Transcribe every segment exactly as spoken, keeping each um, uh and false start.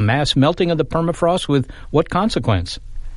Mass melting of the permafrost with what consequence?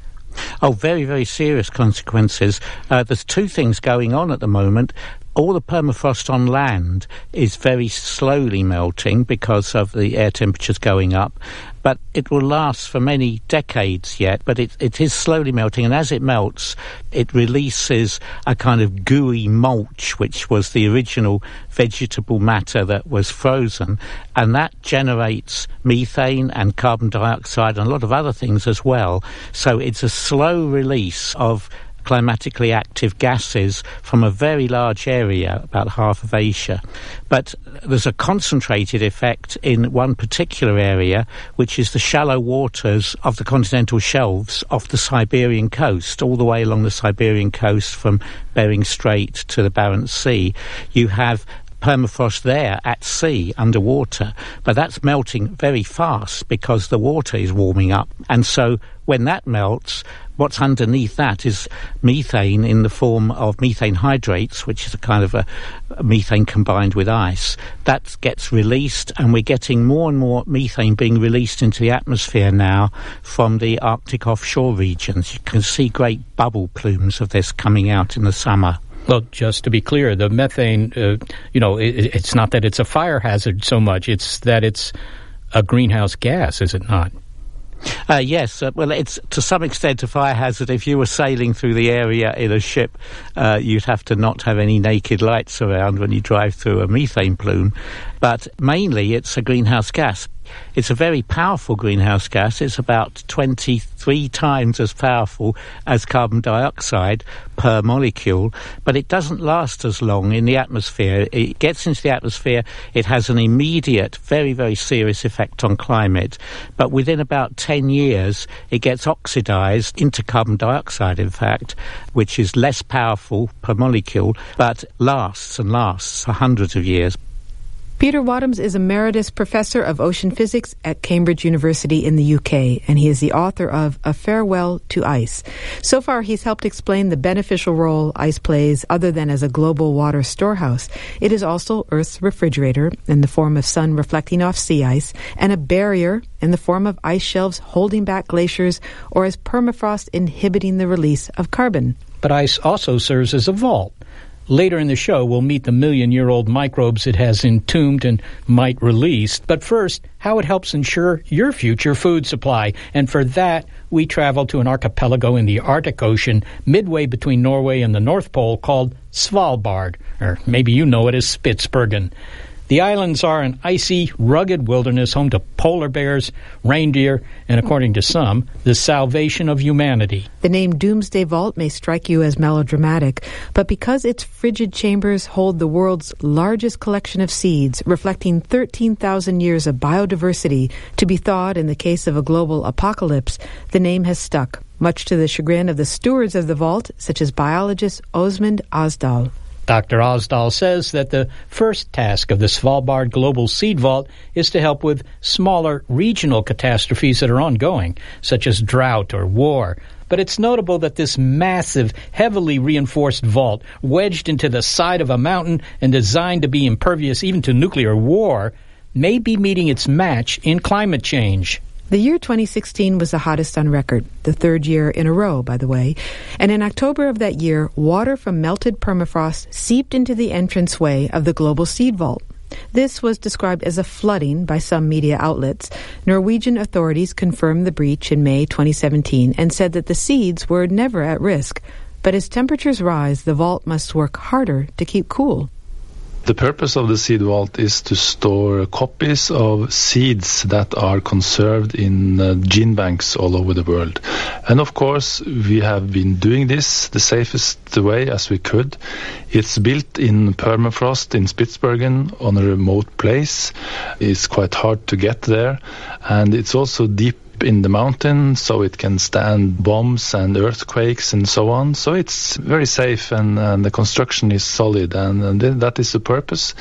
Oh, very, very serious consequences. Uh, there's two things going on at the moment. All the permafrost on land is very slowly melting because of the air temperatures going up, but it will last for many decades yet, but it, it is slowly melting, and as it melts, it releases a kind of gooey mulch, which was the original vegetable matter that was frozen, and that generates methane and carbon dioxide and a lot of other things as well. So it's a slow release of climatically active gases from a very large area, about half of Asia. But there's a concentrated effect in one particular area, which is the shallow waters of the continental shelves off the Siberian coast, all the way along the Siberian coast from Bering Strait to the Barents Sea. You have permafrost there at sea, underwater, but that's melting very fast because the water is warming up. And so when that melts, what's underneath that is methane in the form of methane hydrates, which is a kind of a, a methane combined with ice. That gets released, and we're getting more and more methane being released into the atmosphere now from the Arctic offshore regions. You can see great bubble plumes of this coming out in the summer. Well, just to be clear, the methane, uh, you know, it, it's not that it's a fire hazard so much, it's that it's a greenhouse gas, is it not? Uh, yes, uh, well, it's to some extent a fire hazard. If you were sailing through the area in a ship, uh, you'd have to not have any naked lights around when you drive through a methane plume. But mainly it's a greenhouse gas. It's a very powerful greenhouse gas. It's about twenty-three times as powerful as carbon dioxide per molecule, but it doesn't last as long in the atmosphere. It gets into the atmosphere, it has an immediate, very, very serious effect on climate, but within about ten years, it gets oxidized into carbon dioxide, in fact, which is less powerful per molecule, but lasts and lasts for hundreds of years. Peter Wadhams is Emeritus Professor of Ocean Physics at Cambridge University in the U K, and he is the author of A Farewell to Ice. So far, he's helped explain the beneficial role ice plays other than as a global water storehouse. It is also Earth's refrigerator in the form of sun reflecting off sea ice, and a barrier in the form of ice shelves holding back glaciers, or as permafrost inhibiting the release of carbon. But ice also serves as a vault. Later in the show, we'll meet the million-year-old microbes it has entombed and might release. But first, how it helps ensure your future food supply. And for that, we travel to an archipelago in the Arctic Ocean, midway between Norway and the North Pole, called Svalbard, or maybe you know it as Spitsbergen. The islands are an icy, rugged wilderness home to polar bears, reindeer, and according to some, the salvation of humanity. The name Doomsday Vault may strike you as melodramatic, but because its frigid chambers hold the world's largest collection of seeds, reflecting thirteen thousand years of biodiversity to be thawed in the case of a global apocalypse, the name has stuck, much to the chagrin of the stewards of the vault, such as biologist Åsmund Asdal. Doctor Asdal says that the first task of the Svalbard Global Seed Vault is to help with smaller regional catastrophes that are ongoing, such as drought or war. But it's notable that this massive, heavily reinforced vault, wedged into the side of a mountain and designed to be impervious even to nuclear war, may be meeting its match in climate change. The year twenty sixteen was the hottest on record, the third year in a row, by the way. And in October of that year, water from melted permafrost seeped into the entranceway of the Global Seed Vault. This was described as a flooding by some media outlets. Norwegian authorities confirmed the breach in May twenty seventeen and said that the seeds were never at risk. But as temperatures rise, the vault must work harder to keep cool. The purpose of the seed vault is to store copies of seeds that are conserved in uh, gene banks all over the world. And of course, we have been doing this the safest way as we could. It's built in permafrost in Spitsbergen on a remote place. It's quite hard to get there. And it's also deep in the mountain, so it can stand bombs and earthquakes and so on. So it's very safe, and, and the construction is solid, and, and that is the purpose.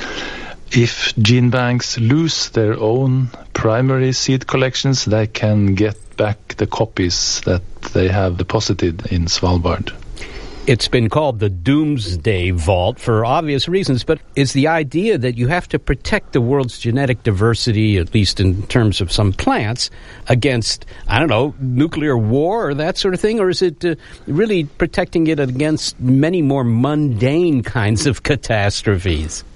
If gene banks lose their own primary seed collections, they can get back the copies that they have deposited in Svalbard. It's been called the Doomsday Vault for obvious reasons, but is the idea that you have to protect the world's genetic diversity, at least in terms of some plants, against, I don't know, nuclear war or that sort of thing? Or is it uh, really protecting it against many more mundane kinds of catastrophes?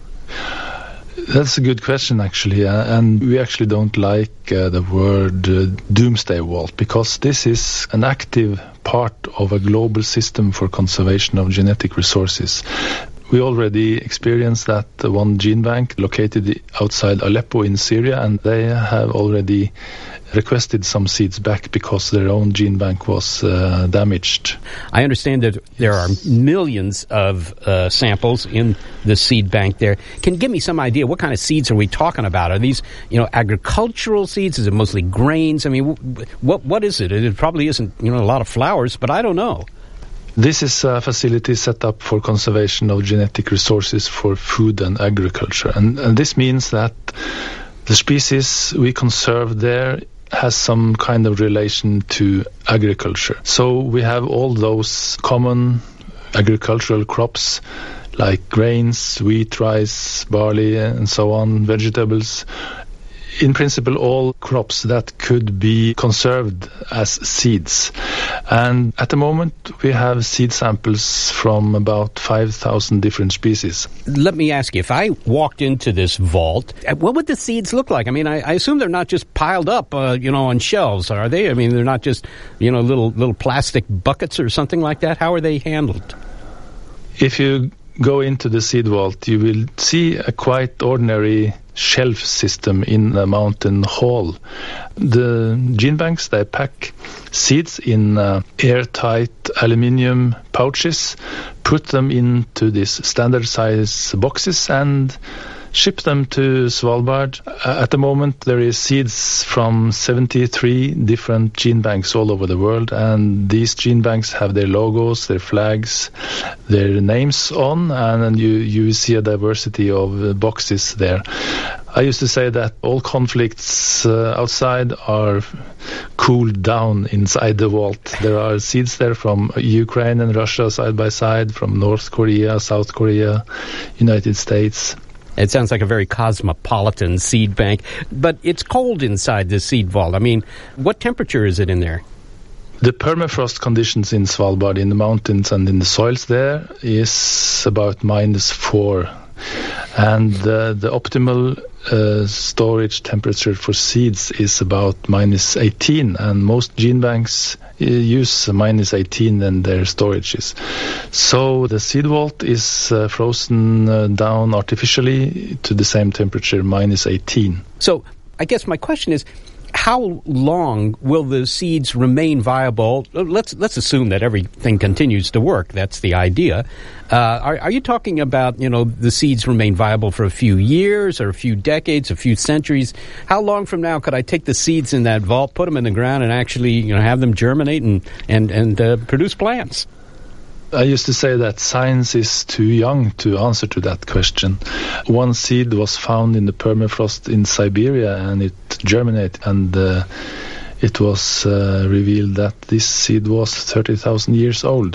That's a good question, actually, uh, and we actually don't like uh, the word uh, Doomsday Vault, because this is an active part of a global system for conservation of genetic resources. We already experienced that uh, one gene bank located outside Aleppo in Syria, and they have already requested some seeds back because their own gene bank was uh, damaged. I understand that there are millions of uh, samples in the seed bank there. Can you give me some idea, what kind of seeds are we talking about? Are these, you know, agricultural seeds? Is it mostly grains? I mean, what what is it? It probably isn't, you know, a lot of flowers, but I don't know. This is a facility set up for conservation of genetic resources for food and agriculture. And, and this means that the species we conserve there has some kind of relation to agriculture. So we have all those common agricultural crops like grains, wheat, rice, barley, and so on, vegetables. In principle, all crops that could be conserved as seeds. And at the moment, we have seed samples from about five thousand different species. Let me ask you, if I walked into this vault, what would the seeds look like? I mean, I, I assume they're not just piled up, uh, you know, on shelves, are they? I mean, they're not just, you know, little little plastic buckets or something like that. How are they handled? If you go into the seed vault, you will see a quite ordinary shelf system in the mountain hall. The gene banks, they pack seeds in uh, airtight aluminium pouches, put them into these standard size boxes and ship them to Svalbard. Uh, at the moment, there is seeds from seventy-three different gene banks all over the world, and these gene banks have their logos, their flags, their names on, and you, you see a diversity of uh, boxes there. I used to say that all conflicts uh, outside are cooled down inside the vault. There are seeds there from Ukraine and Russia side by side, from North Korea, South Korea, United States. It sounds like a very cosmopolitan seed bank, but it's cold inside this seed vault. I mean, what temperature is it in there? The permafrost conditions in Svalbard, in the mountains and in the soils there, is about minus four. And uh, the optimal uh, storage temperature for seeds is about minus eighteen, and most gene banks uh, use minus eighteen in their storages. So the seed vault is uh, frozen uh, down artificially to the same temperature, minus eighteen. So I guess my question is, how long will the seeds remain viable? Let's let's assume that everything continues to work. That's the idea. Uh, are, are you talking about, you know, the seeds remain viable for a few years or a few decades, a few centuries? How long from now could I take the seeds in that vault, put them in the ground, and actually, you know, have them germinate and and and uh, produce plants? I used to say that science is too young to answer to that question. One seed was found in the permafrost in Siberia, and it germinated, and uh, it was uh, revealed that this seed was thirty thousand years old.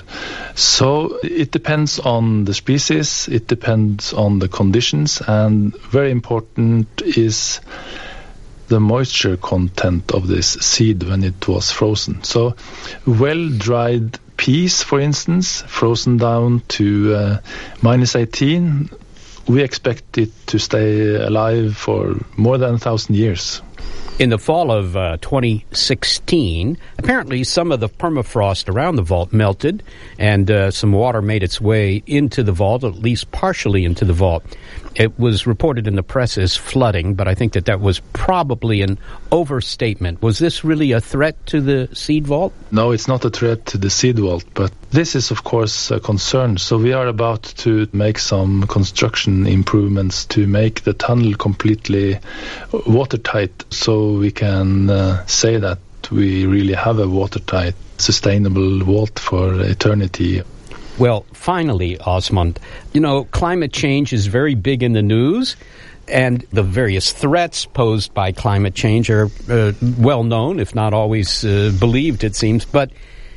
So it depends on the species, it depends on the conditions, and very important is the moisture content of this seed when it was frozen. So well-dried peas, for instance, frozen down to uh, minus eighteen, we expect it to stay alive for more than a thousand years. In the fall of uh, twenty sixteen, apparently some of the permafrost around the vault melted, and uh, some water made its way into the vault, at least partially into the vault. It was reported in the press as flooding, but I think that that was probably an overstatement. Was this really a threat to the seed vault? No, it's not a threat to the seed vault, but this is, of course, a concern. So we are about to make some construction improvements to make the tunnel completely watertight, so we can uh, say that we really have a watertight, sustainable vault for eternity. Well, finally, Åsmund, you know, climate change is very big in the news, and the various threats posed by climate change are uh, well known, if not always uh, believed, it seems. But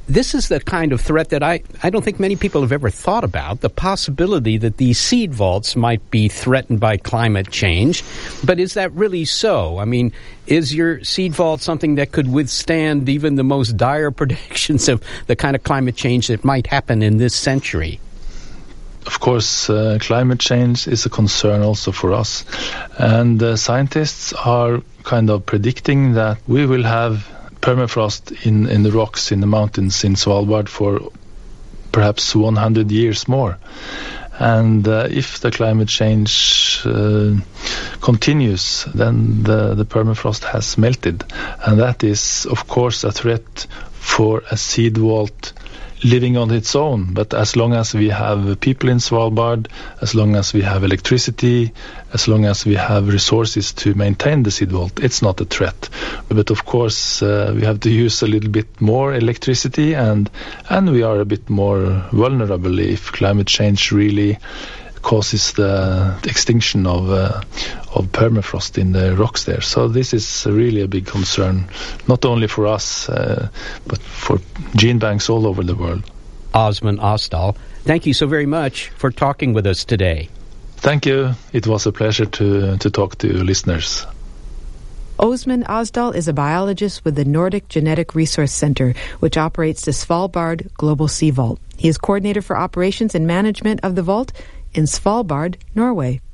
this is the kind of threat that I, I don't think many people have ever thought about, the possibility that these seed vaults might be threatened by climate change. But is that really so? I mean, is your seed vault something that could withstand even the most dire predictions of the kind of climate change that might happen in this century? Of course, uh, climate change is a concern also for us. And uh, scientists are kind of predicting that we will have permafrost in, in the rocks in the mountains in Svalbard for perhaps one hundred years more. And uh, if the climate change uh, continues, then the, the permafrost has melted. And that is, of course, a threat for a seed vault living on its own. But as long as we have people in Svalbard, as long as we have electricity, as long as we have resources to maintain the seed vault, it's not a threat. But of course, uh, we have to use a little bit more electricity, and and we are a bit more vulnerable if climate change really causes the extinction of uh, of permafrost in the rocks there. So this is really a big concern, not only for us, uh, but for gene banks all over the world. Åsmund Åsdal, thank you so very much for talking with us today. Thank you. It was a pleasure to, to talk to listeners. Åsmund Åsdal is a biologist with the Nordic Genetic Resource Center, which operates the Svalbard Global Sea Vault. He is coordinator for operations and management of the vault in Svalbard, Norway.